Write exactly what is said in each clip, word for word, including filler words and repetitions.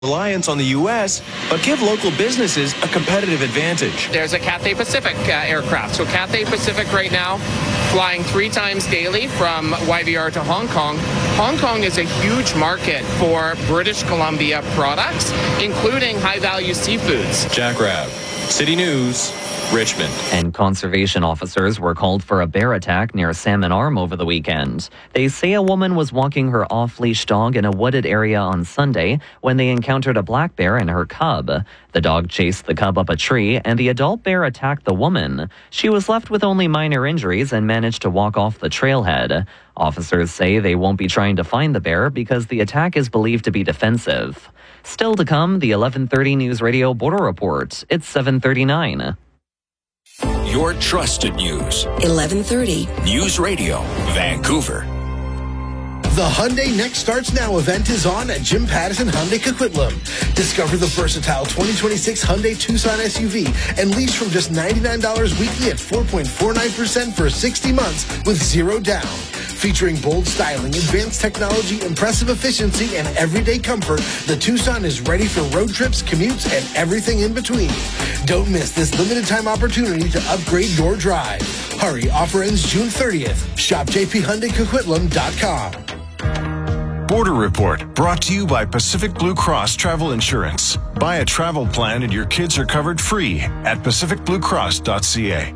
reliance on the U S, but give local businesses a competitive advantage. There's a Cathay Pacific uh, aircraft. So Cathay Pacific right now flying three times daily from Y V R to Hong Kong. Hong Kong is a huge market for British Columbia products, including high-value seafoods. Jack Rabb, City News, Richmond. And conservation officers were called for a bear attack near Salmon Arm over the weekend. They say a woman was walking her off-leash dog in a wooded area on Sunday when they encountered a black bear and her cub. The dog chased the cub up a tree, and the adult bear attacked the woman. She was left with only minor injuries and managed to walk off the trailhead. Officers say they won't be trying to find the bear because the attack is believed to be defensive. Still to come, the eleven thirty News Radio Border Report. It's seven thirty-nine. Your trusted news. eleven thirty. News Radio, Vancouver. The Hyundai Next Starts Now event is on at Jim Pattison Hyundai Coquitlam. Discover the versatile twenty twenty-six Hyundai Tucson S U V and lease from just ninety-nine dollars weekly at four point four nine percent for sixty months with zero down. Featuring bold styling, advanced technology, impressive efficiency, and everyday comfort, the Tucson is ready for road trips, commutes, and everything in between. Don't miss this limited time opportunity to upgrade your drive. Hurry, offer ends June thirtieth. Shop j p hyundai coquitlam dot com. Border Report, brought to you by Pacific Blue Cross Travel Insurance. Buy a travel plan and your kids are covered free at pacific blue cross dot c a.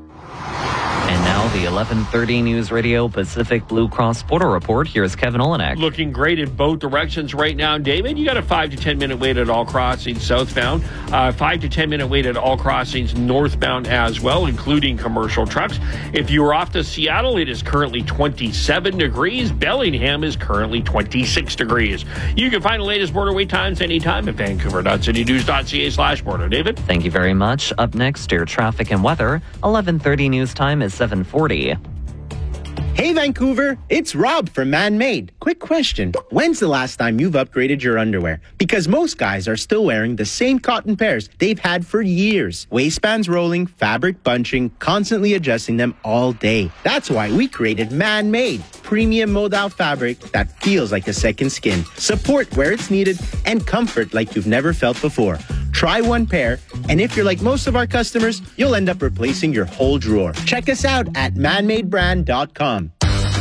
And now the eleven thirty News Radio Pacific Blue Cross Border Report. Here's Kevin Olenek. Looking great in both directions right now, David. You got a five to ten minute wait at all crossings southbound, uh, five to ten minute wait at all crossings northbound as well, including commercial trucks. If you are off to Seattle, it is currently twenty-seven degrees. Bellingham is currently twenty-six degrees. You can find the latest border wait times anytime at vancouver dot city news dot c a slash border. David? Thank you very much. Up next, your traffic and weather. eleven thirty news time is seven forty. Hey Vancouver, it's Rob from Man-Made. Quick question. When's the last time you've upgraded your underwear? Because most guys are still wearing the same cotton pairs they've had for years. Waistbands rolling, fabric bunching, constantly adjusting them all day. That's why we created Man-Made, premium modal fabric that feels like a second skin. Support where it's needed and comfort like you've never felt before. Try one pair, and if you're like most of our customers, you'll end up replacing your whole drawer. Check us out at man made brand dot com.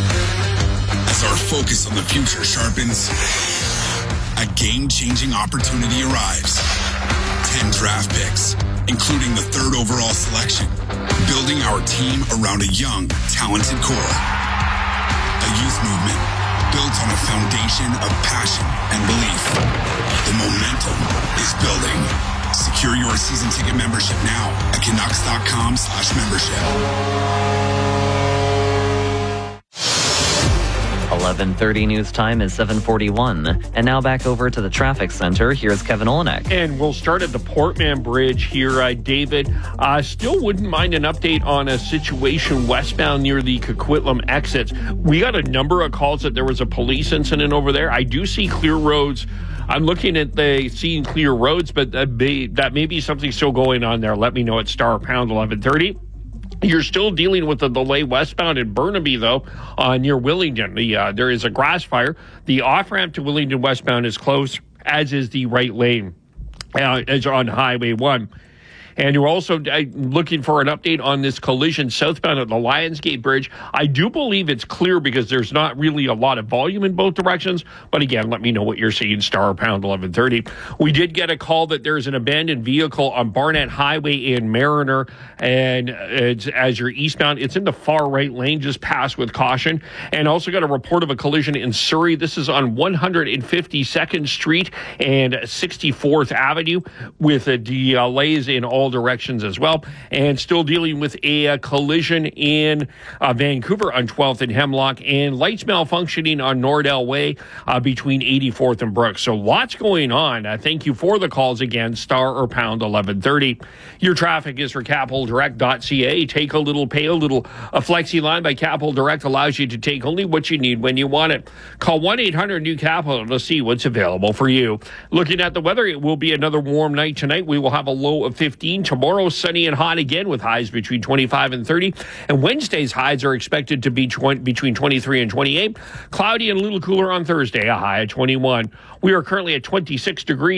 As our focus on the future sharpens, a game-changing opportunity arrives. Ten draft picks, including the third overall selection, building our team around a young, talented core. A youth movement built on a foundation of passion and belief. The momentum is building. Secure your season ticket membership now at canucks dot com slash membership. eleven thirty news time is seven forty-one. And now back over to the traffic center. Here's Kevin Olenek. And we'll start at the Portman Bridge here, uh, David. Uh, still wouldn't mind an update on a situation westbound near the Coquitlam exits. We got a number of calls that there was a police incident over there. I do see clear roads. I'm looking at the seeing clear roads, but that may, that may be something still going on there. Let me know at star pound eleven thirty. You're still dealing with the delay westbound in Burnaby, though, uh, near Willingdon. The, uh, there is a grass fire. The off-ramp to Willingdon westbound is closed, as is the right lane, uh, as on Highway one. And you're also uh, looking for an update on this collision southbound at the Lionsgate Bridge. I do believe it's clear because there's not really a lot of volume in both directions. But again, let me know what you're seeing, star pound eleven thirty. We did get a call that there's an abandoned vehicle on Barnett Highway in Mariner. And it's, as you're eastbound, it's in the far right lane, just pass with caution. And also got a report of a collision in Surrey. This is on one hundred fifty-second Street and sixty-fourth Avenue with uh, delays in all directions as well, and still dealing with a, a collision in uh, Vancouver on twelfth and Hemlock, and lights malfunctioning on Nordell Way uh, between eighty-fourth and Brooks. So lots going on. Uh, thank you for the calls again, star or pound eleven thirty. Your traffic is for capital direct dot c a. Take a little, pay a little. A Flexi line by Capital Direct allows you to take only what you need when you want it. Call one eight hundred new capital to see what's available for you. Looking at the weather, it will be another warm night tonight. We will have a low of fifteen. nineteen. Tomorrow, sunny and hot again with highs between twenty-five and thirty. And Wednesday's highs are expected to be tw- between twenty-three and twenty-eight. Cloudy and a little cooler on Thursday, a high of twenty-one. We are currently at twenty-six degrees.